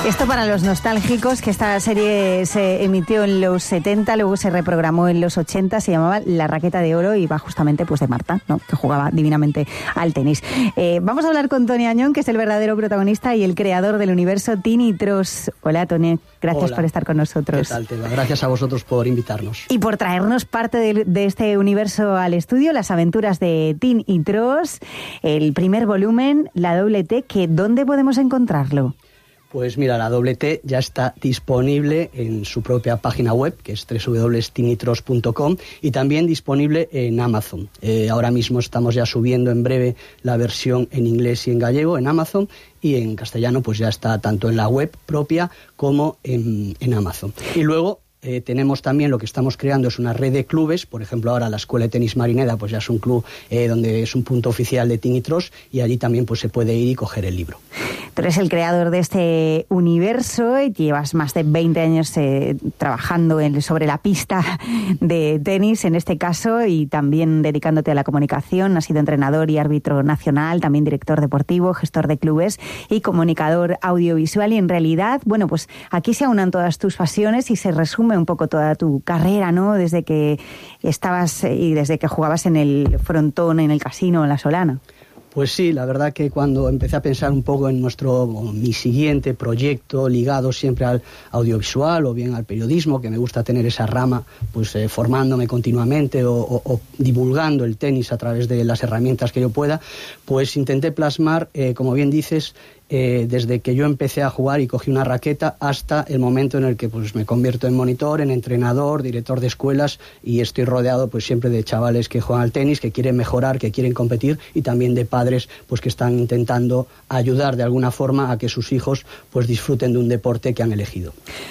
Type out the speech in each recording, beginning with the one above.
Esto para los nostálgicos, que esta serie se emitió en los 70, luego se reprogramó en los 80, se llamaba La Raqueta de Oro y va justamente pues de Marta, ¿no?, que jugaba divinamente al tenis. Vamos a hablar con Toni Añón, que es el verdadero protagonista y el creador del universo Tini Tross. Hola, Toni, gracias por estar con nosotros. ¿Qué tal, Teba? Gracias a vosotros por invitarnos. Y por traernos parte de este universo al estudio, las aventuras de Tini Tross, el primer volumen, la doble T, que ¿dónde podemos encontrarlo? Pues mira, la doble T ya está disponible en su propia página web, que es www.tinitross.com, y también disponible en Amazon. Ahora mismo estamos ya subiendo en breve la versión en inglés y en gallego en Amazon, y en castellano pues ya está tanto en la web propia como en Amazon. Y luego tenemos también lo que estamos creando, es una red de clubes. Por ejemplo, ahora la Escuela de Tenis Marineda pues ya es un club donde es un punto oficial de Tini Tross, y allí también pues se puede ir y coger el libro. Tú eres el creador de este universo y llevas más de 20 años trabajando sobre la pista de tenis, en este caso, y también dedicándote a la comunicación. Has sido entrenador y árbitro nacional, también director deportivo, gestor de clubes y comunicador audiovisual. Y en realidad, bueno, pues aquí se aunan todas tus pasiones y se resume un poco toda tu carrera, ¿no?, desde que estabas y desde que jugabas en el frontón, en el casino, en la Solana. Pues sí, la verdad que cuando empecé a pensar un poco en mi siguiente proyecto ligado siempre al audiovisual o bien al periodismo, que me gusta tener esa rama, pues formándome continuamente o divulgando el tenis a través de las herramientas que yo pueda, pues intenté plasmar, como bien dices, desde que yo empecé a jugar y cogí una raqueta hasta el momento en el que pues me convierto en monitor, en entrenador, director de escuelas, y estoy rodeado pues siempre de chavales que juegan al tenis, que quieren mejorar, que quieren competir, y también de padres pues que están intentando ayudar de alguna forma a que sus hijos pues disfruten de un deporte que han elegido.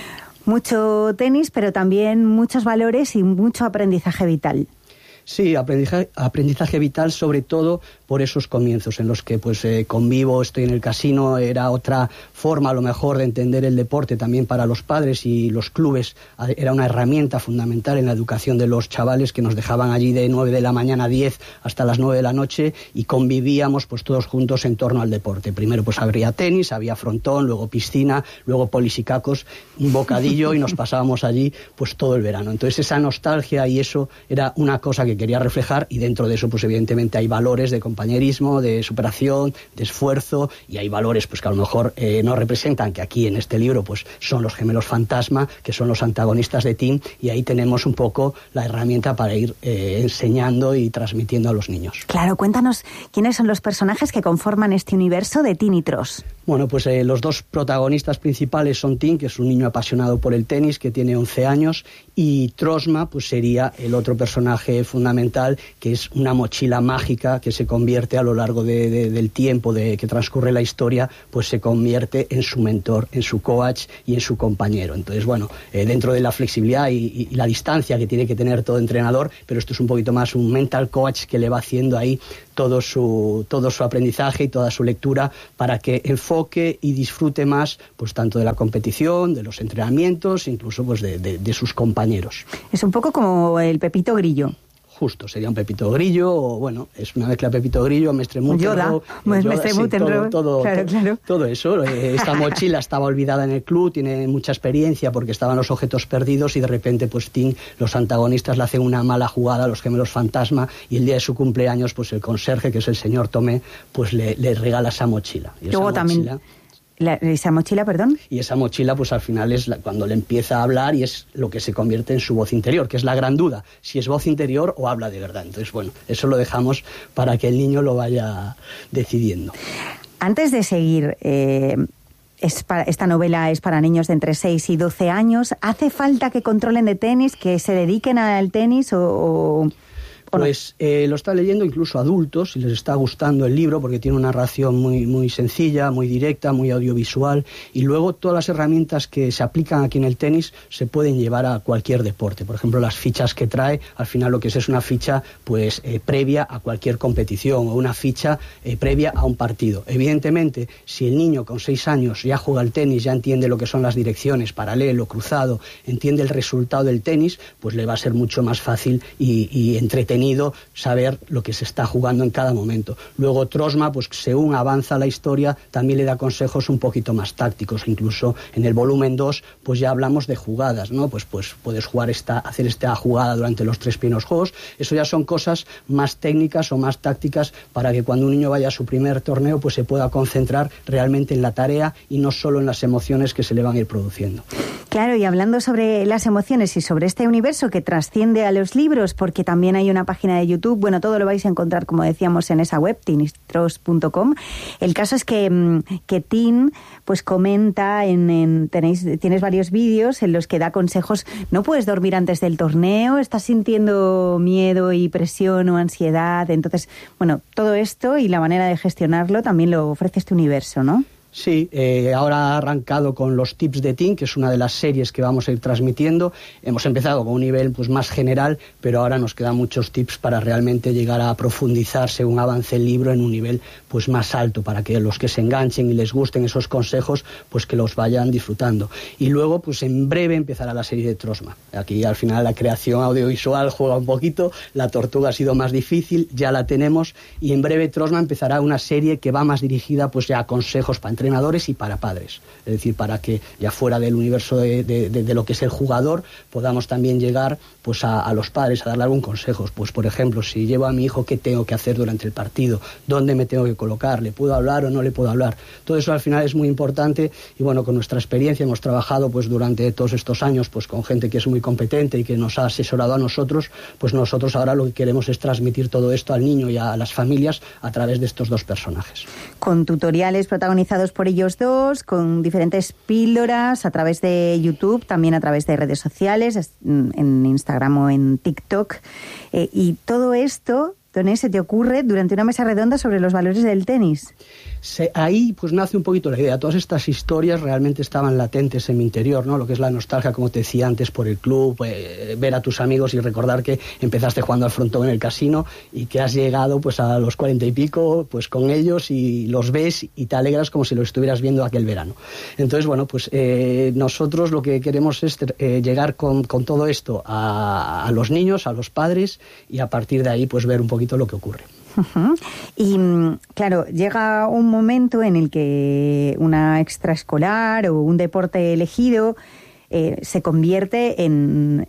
Mucho tenis, pero también muchos valores y mucho aprendizaje vital. Sí, aprendizaje vital, sobre todo por esos comienzos en los que pues convivo, estoy en el casino. Era otra forma a lo mejor de entender el deporte también para los padres, y los clubes era una herramienta fundamental en la educación de los chavales, que nos dejaban allí de 9 de la mañana a 10 hasta las 9 de la noche y convivíamos pues todos juntos en torno al deporte. Primero pues habría tenis, había frontón, luego piscina, luego polisicacos, un bocadillo y nos pasábamos allí pues todo el verano. Entonces esa nostalgia y eso era una cosa que quería reflejar, y dentro de eso pues evidentemente hay valores de compañerismo, de superación, de esfuerzo, y hay valores pues que a lo mejor no representan, que aquí en este libro pues son los gemelos fantasma, que son los antagonistas de Tim, y ahí tenemos un poco la herramienta para ir enseñando y transmitiendo a los niños. Claro, cuéntanos quiénes son los personajes que conforman este universo de Tini Tross. Bueno, pues los dos protagonistas principales son Tim, que es un niño apasionado por el tenis, que tiene 11 años, y Trosma pues sería el otro personaje fundamental, que es una mochila mágica que se convierte a lo largo del tiempo de que transcurre la historia, pues se convierte en su mentor, en su coach y en su compañero. Entonces, bueno, dentro de la flexibilidad y la distancia que tiene que tener todo entrenador, pero esto es un poquito más un mental coach que le va haciendo ahí todo su aprendizaje y toda su lectura para que enfoque y disfrute más pues tanto de la competición, de los entrenamientos, incluso pues de sus compañeros. Es un poco como el Pepito Grillo. Justo, sería un Pepito Grillo, o bueno, es una mezcla de Pepito Grillo, Mestre Mutenro, todo eso. Esta mochila estaba olvidada en el club, tiene mucha experiencia porque estaban los objetos perdidos, y de repente pues Tim, los antagonistas le hacen una mala jugada, los gemelos fantasma, y el día de su cumpleaños pues el conserje, que es el señor Tomé, pues le regala esa mochila. Y luego también esa mochila, perdón. Y esa mochila, pues al final es cuando le empieza a hablar, y es lo que se convierte en su voz interior, que es la gran duda, si es voz interior o habla de verdad. Entonces, bueno, eso lo dejamos para que el niño lo vaya decidiendo. Antes de seguir, esta novela es para niños de entre 6 y 12 años. ¿Hace falta que controlen de tenis, que se dediquen al tenis o Pues lo están leyendo incluso adultos y les está gustando el libro porque tiene una narración muy, muy sencilla, muy directa, muy audiovisual, y luego todas las herramientas que se aplican aquí en el tenis se pueden llevar a cualquier deporte. Por ejemplo, las fichas que trae, al final lo que es una ficha pues previa a cualquier competición o una ficha previa a un partido. Evidentemente, si el niño con 6 años ya juega al tenis, ya entiende lo que son las direcciones, paralelo, cruzado, entiende el resultado del tenis, pues le va a ser mucho más fácil y entretenido entretenido saber lo que se está jugando en cada momento. Luego Trosma, pues según avanza la historia, también le da consejos un poquito más tácticos. Incluso en el volumen 2, pues ya hablamos de jugadas, ¿no? Pues puedes hacer esta jugada durante los 3 primeros juegos. Eso ya son cosas más técnicas o más tácticas para que cuando un niño vaya a su primer torneo, pues se pueda concentrar realmente en la tarea y no solo en las emociones que se le van a ir produciendo. Claro, y hablando sobre las emociones y sobre este universo que trasciende a los libros, porque también hay una página de YouTube, bueno, todo lo vais a encontrar, como decíamos, en esa web, tinistros.com. El caso es que Tin pues comenta, tienes varios vídeos en los que da consejos. No puedes dormir antes del torneo, estás sintiendo miedo y presión o ansiedad. Entonces, bueno, todo esto y la manera de gestionarlo también lo ofrece este universo, ¿no? Sí, ahora ha arrancado con los tips de Tin, que es una de las series que vamos a ir transmitiendo. Hemos empezado con un nivel pues más general, pero ahora nos quedan muchos tips para realmente llegar a profundizar según avance el libro en un nivel pues más alto, para que los que se enganchen y les gusten esos consejos, pues que los vayan disfrutando. Y luego, pues en breve empezará la serie de Trosma. Aquí al final la creación audiovisual juega un poquito, la tortuga ha sido más difícil, ya la tenemos, y en breve Trosma empezará una serie que va más dirigida pues ya a consejos para entrenadores y para padres, es decir, para que ya fuera del universo de lo que es el jugador podamos también llegar pues a los padres a darle algún consejo. Pues por ejemplo, si llevo a mi hijo, ¿qué tengo que hacer durante el partido? ¿Dónde me tengo que colocar? ¿Le puedo hablar o no le puedo hablar? Todo eso al final es muy importante y bueno, con nuestra experiencia hemos trabajado pues durante todos estos años pues con gente que es muy competente y que nos ha asesorado a nosotros, pues nosotros ahora lo que queremos es transmitir todo esto al niño y a las familias a través de estos 2 personajes. Con tutoriales protagonizados por ellos 2, con diferentes píldoras a través de YouTube, también a través de redes sociales, en Instagram o en TikTok. Y todo esto, Toné, se te ocurre durante una mesa redonda sobre los valores del tenis. Ahí pues nace un poquito la idea. Todas estas historias realmente estaban latentes en mi interior, ¿no? Lo que es la nostalgia, como te decía antes, por el club, ver a tus amigos y recordar que empezaste jugando al frontón en el casino y que has llegado pues a los 40 y pico pues con ellos y los ves y te alegras como si lo estuvieras viendo aquel verano. Entonces, bueno, pues nosotros lo que queremos es llegar con todo esto a los niños, a los padres, y a partir de ahí pues ver un poquito lo que ocurre. Uh-huh. Y claro, llega un momento en el que una extraescolar o un deporte elegido se convierte en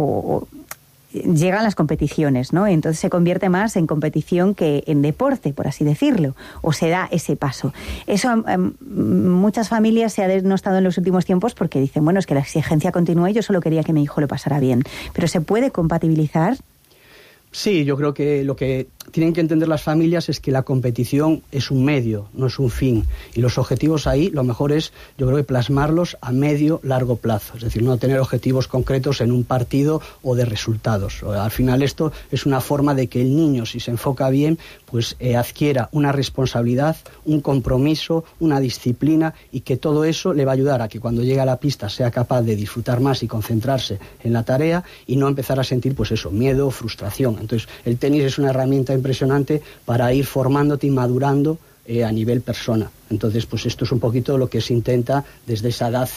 llegan las competiciones, ¿no? Entonces se convierte más en competición que en deporte, por así decirlo, o se da ese paso. Eso muchas familias se ha denostado en los últimos tiempos porque dicen, bueno, es que la exigencia continúa y yo solo quería que mi hijo lo pasara bien. Pero ¿se puede compatibilizar? Sí, yo creo que lo que tienen que entender las familias es que la competición es un medio, no es un fin. Y los objetivos ahí, lo mejor es, yo creo que plasmarlos a medio, largo plazo. Es decir, no tener objetivos concretos en un partido o de resultados. Al final esto es una forma de que el niño, si se enfoca bien, pues adquiera una responsabilidad, un compromiso, una disciplina, y que todo eso le va a ayudar a que cuando llegue a la pista sea capaz de disfrutar más y concentrarse en la tarea y no empezar a sentir pues eso, miedo, frustración. Entonces el tenis es una herramienta impresionante para ir formándote y madurando a nivel persona. Entonces pues esto es un poquito lo que se intenta desde esa edad